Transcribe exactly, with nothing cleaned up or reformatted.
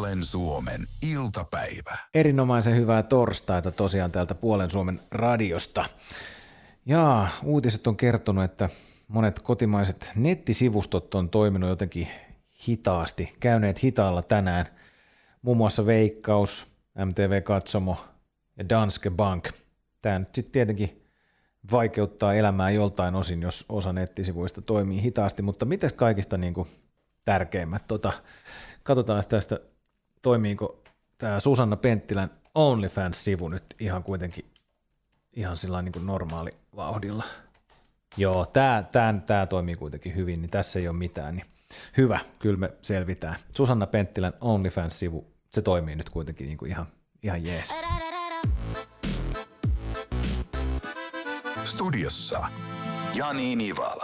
Puolen Suomen iltapäivä. Erinomaisen hyvää torstaita tosiaan täältä Puolen Suomen radiosta. Ja uutiset on kertonut, että monet kotimaiset nettisivustot on toiminut jotenkin hitaasti, käyneet hitaalla tänään. Muun muassa Veikkaus, M T V-katsomo ja Danske Bank. Tämä nyt sitten tietenkin vaikeuttaa elämää joltain osin, jos osa nettisivuista toimii hitaasti, mutta mites kaikista niin kuin tärkeimmät? Tota, katsotaan tästä, toimiiko tämä Susanna Penttilän OnlyFans-sivu nyt ihan kuitenkin ihan sillä niin kuin normaali vauhdilla. Joo, tämä, tämä, tämä toimii kuitenkin hyvin, niin tässä ei ole mitään, niin hyvä, kyllä me selvitään. Susanna Penttilän OnlyFans-sivu, se toimii nyt kuitenkin niin kuin ihan, ihan jees. Studiossa Jani Nivala.